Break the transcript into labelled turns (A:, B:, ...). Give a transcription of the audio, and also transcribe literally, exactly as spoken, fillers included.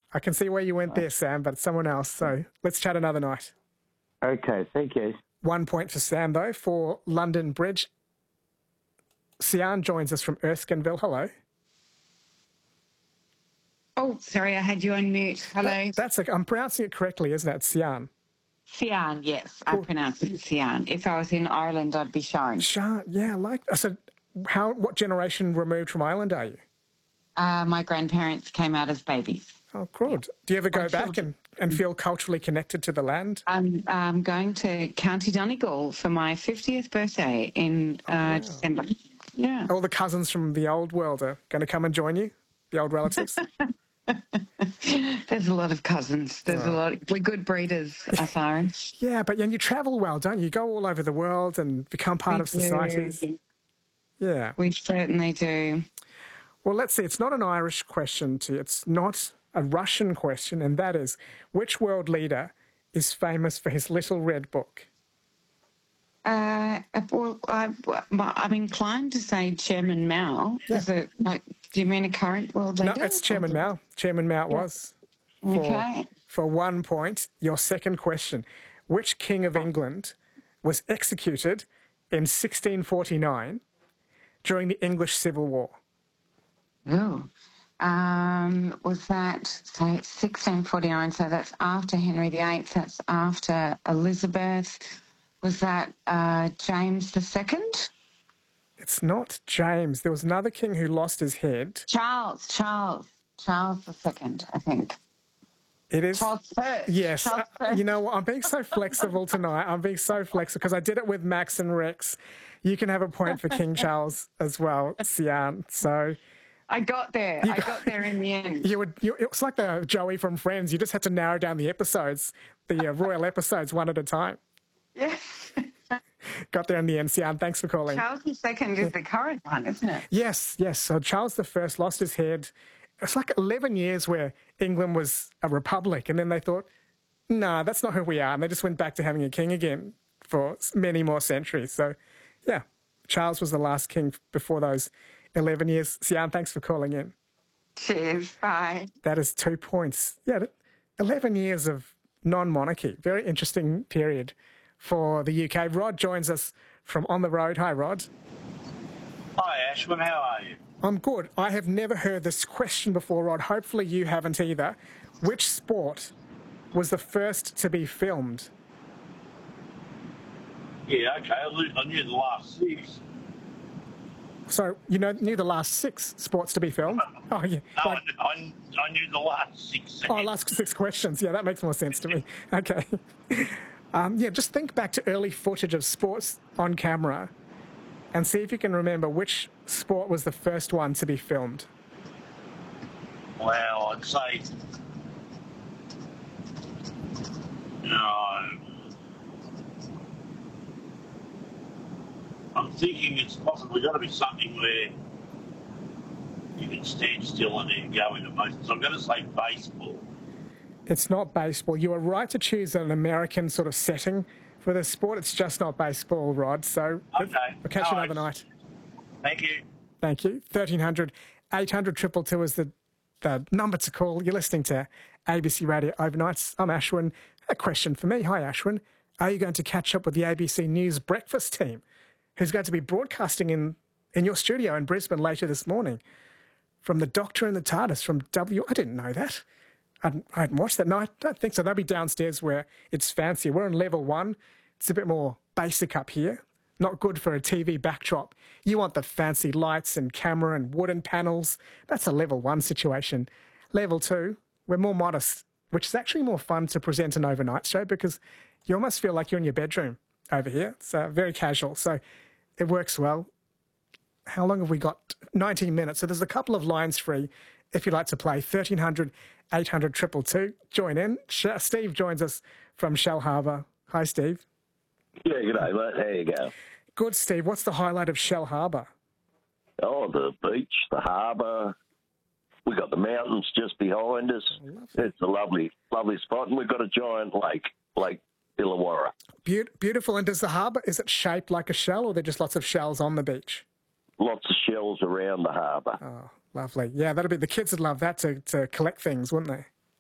A: I can see where you went there, Sam, but it's someone else. So let's chat another night.
B: Okay, thank you.
A: One point for Sam, though, for London Bridge. Sian joins us from Erskineville. Hello.
C: Oh, sorry, I had you on mute. Hello.
A: That, that's a, I'm pronouncing it correctly, isn't it? Sian.
C: Sian, yes,
A: Cool.
C: I pronounce it Sian. If I was in Ireland, I'd be Sharon.
A: Sha, yeah, I like. I said, how? What generation removed from Ireland are you?
C: Uh, my grandparents came out as babies.
A: Oh, good. Do you ever go
C: My
A: back
C: children.
A: and, and feel culturally connected to the land?
C: I'm um, going to County Donegal for my fiftieth birthday in uh,
A: wow.
C: December. Yeah.
A: All the cousins from the old world are going to come and join you, the old relatives?
C: There's a lot of cousins. There's
A: Oh.
C: a lot. We're good breeders, us Irish.
A: Yeah, but and you travel well, don't you? You go all over the world and become part
C: We
A: of societies.
C: do.
A: Yeah.
C: We certainly do.
A: Well, let's see. It's not an Irish question to you. It's not a Russian question, and that is, which world leader is famous for his little red book?
C: Uh, well, I, I'm inclined to say Chairman Mao.
A: Yeah.
C: Is it like? Do you mean a current world leader?
A: No, it's Chairman Mao. Chairman Mao it was. For,
C: Okay.
A: For one point, your second question. Which king of England was executed in sixteen forty-nine during the English Civil War?
C: Oh. Um, was that, so sixteen forty-nine, so that's after Henry the Eighth, that's after Elizabeth. Was that uh, James the Second?
A: It's not James. There was another king who lost his head.
C: Charles, Charles, Charles the Second, I think.
A: It is.
C: Charles First.
A: Yes.
C: Charles
A: Uh,
C: First.
A: you know what? I'm being so flexible tonight. I'm being so flexible because I did it with Max and Rex. You can have a point for King Charles as well, Sian. So
C: I got there.
A: You
C: I
A: got-
C: got there in the end.
A: you would. You, it was like the Joey from Friends. You just had to narrow down the episodes, the uh, royal episodes, one at a time.
C: Yes.
A: Got there in the end, Sian. Thanks for calling.
C: Charles the Second is the current one, isn't it?
A: Yes, yes. So Charles the First lost his head. It's like eleven years where England was a republic, and then they thought, nah, that's not who we are. And they just went back to having a king again for many more centuries. So, yeah, Charles was the last king before those eleven years. Sian, thanks for calling in.
C: Cheers. Bye.
A: That is two points. Yeah, eleven years of non-monarchy. Very interesting period for the U K. Rod joins us from On the Road. Hi, Rod.
D: Hi, Ashwin. How are you?
A: I'm good. I have never heard this question before, Rod. Hopefully you haven't either. Which sport was the first to be filmed?
D: Yeah, okay. I knew- I knew the last six.
A: So, you know, knew the last six sports to be filmed? Oh, yeah.
D: No,
A: Like,
D: I, I, I knew the last six.
A: oh, last six questions. Yeah, that makes more sense to me. Okay. Um, yeah, just think back to early footage of sports on camera and see if you can remember which sport was the first one to be filmed.
D: Well, I'd say... No. I'm thinking it's possibly got to be something where you can stand still and then go into motion. So I'm going to say baseball.
A: It's not baseball. You were right to choose an American sort of setting for the sport. It's just not baseball, Rod. So
D: Okay.
A: we'll catch you
D: No,
A: another
D: it's-
A: night.
D: Thank you.
A: Thank you. thirteen hundred, eight hundred, two two two is the, the number to call. You're listening to A B C Radio Overnights. I'm Ashwin. A question for me. Hi, Ashwin. Are you going to catch up with the A B C News breakfast team, who's going to be broadcasting in, in your studio in Brisbane later this morning? From the Doctor and the TARDIS from W... I didn't know that. I hadn't, I hadn't watched that. No, I don't think so. They'll be downstairs where it's fancy. We're on level one. It's a bit more basic up here. Not good for a T V backdrop. You want the fancy lights and camera and wooden panels. That's a level one situation. Level two, we're more modest, which is actually more fun to present an overnight show because you almost feel like you're in your bedroom over here. It's uh, very casual. So it works well. How long have we got? nineteen minutes. So there's a couple of lines free if you'd like to play. thirteen hundred, eight hundred, two two two. Join in. Sh- Steve joins us from Shell Harbour. Hi, Steve.
E: Yeah, g'day, mate. How you go?
A: Good, Steve. What's the highlight of Shell Harbour?
E: Oh, the beach, the harbour. We've got the mountains just behind us. It's a lovely, lovely spot. And we've got a giant lake, Lake Illawarra.
A: Beau- beautiful. And does the harbour, is it shaped like a shell or are there just lots of shells on the beach?
E: Lots of shells around the harbour.
A: Oh, lovely. Yeah, that'll be, the kids would love that to, to collect things, wouldn't they?